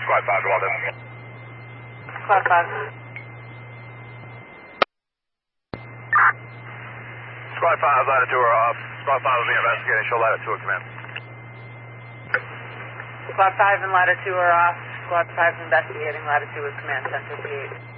Squad 5 to Walden. Squad 5. Squad 5, ladder 2 are off. Squad 5 will be investigating. Show ladder 2 at command. Squad 5 and ladder 2 are off. Squad 5 investigating. Ladder 2 is command. 1058.